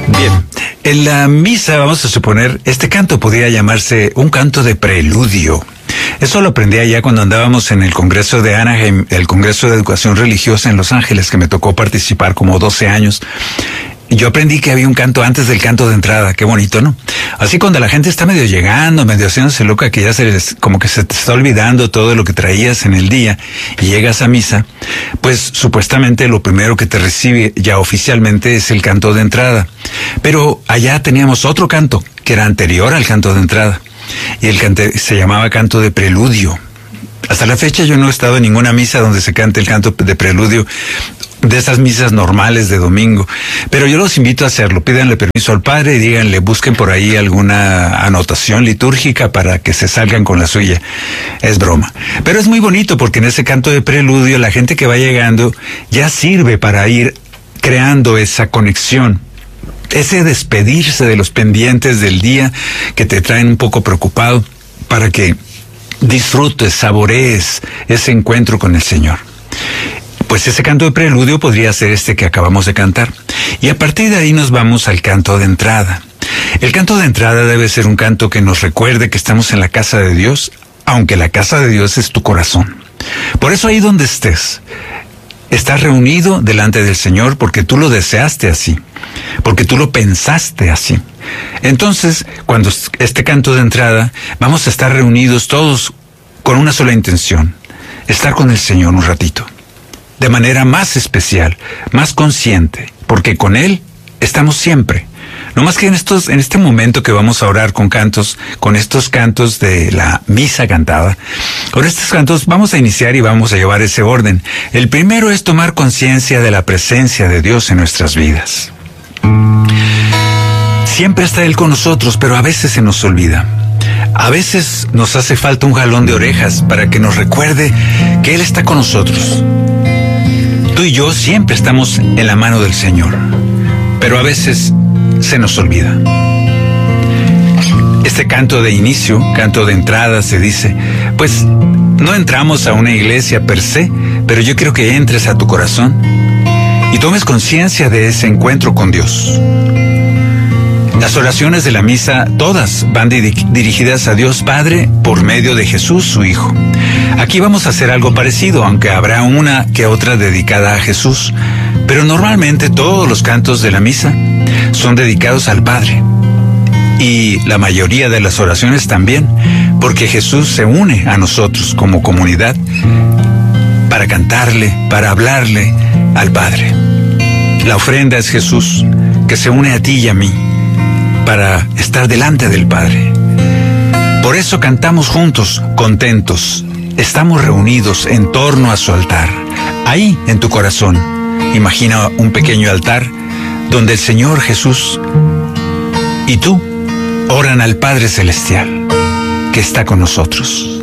Bien, en la misa, vamos a suponer, este canto podría llamarse un canto de preludio. Eso lo aprendí allá cuando andábamos en el Congreso de Anaheim, el Congreso de Educación Religiosa en Los Ángeles, que me tocó participar como 12 años. Yo aprendí que había un canto antes del canto de entrada. Qué bonito, ¿no? Así cuando la gente está medio llegando, medio haciéndose loca, que ya como que se te está olvidando todo lo que traías en el día y llegas a misa, pues supuestamente lo primero que te recibe ya oficialmente es el canto de entrada. Pero allá teníamos otro canto que era anterior al canto de entrada y el canto se llamaba canto de preludio. Hasta la fecha yo no he estado en ninguna misa donde se cante el canto de preludio, de esas misas normales de domingo, pero yo los invito a hacerlo. Pídanle permiso al padre y díganle, busquen por ahí alguna anotación litúrgica para que se salgan con la suya. Es broma. Pero es muy bonito porque en ese canto de preludio la gente que va llegando ya sirve para ir creando esa conexión, ese despedirse de los pendientes del día que te traen un poco preocupado, para que disfrutes, saborees ese encuentro con el Señor. Pues ese canto de preludio podría ser este que acabamos de cantar. Y a partir de ahí nos vamos al canto de entrada. El canto de entrada debe ser un canto que nos recuerde que estamos en la casa de Dios, aunque la casa de Dios es tu corazón. Por eso ahí donde estés, estás reunido delante del Señor porque tú lo deseaste así, porque tú lo pensaste así. Entonces, cuando este canto de entrada, vamos a estar reunidos todos con una sola intención: estar con el Señor un ratito, de manera más especial, más consciente, porque con Él estamos siempre. No más que en este momento que vamos a orar con estos cantos de la misa cantada. Ahora estos cantos vamos a iniciar y vamos a llevar ese orden. El primero es tomar conciencia de la presencia de Dios en nuestras vidas. Siempre está Él con nosotros, pero a veces se nos olvida. A veces nos hace falta un jalón de orejas para que nos recuerde que Él está con nosotros. Tú y yo siempre estamos en la mano del Señor, pero a veces se nos olvida. Este canto de inicio, canto de entrada, se dice, pues no entramos a una iglesia per se, pero yo quiero que entres a tu corazón y tomes conciencia de ese encuentro con Dios. Las oraciones de la misa, todas van dirigidas a Dios Padre por medio de Jesús, su Hijo. Aquí vamos a hacer algo parecido, aunque habrá una que otra dedicada a Jesús. Pero normalmente todos los cantos de la misa son dedicados al Padre. Y la mayoría de las oraciones también, porque Jesús se une a nosotros como comunidad para cantarle, para hablarle al Padre. La ofrenda es Jesús, que se une a ti y a mí, para estar delante del Padre. Por eso cantamos juntos, contentos. Estamos reunidos en torno a su altar. Ahí, en tu corazón, imagina un pequeño altar donde el Señor Jesús y tú oran al Padre Celestial, que está con nosotros.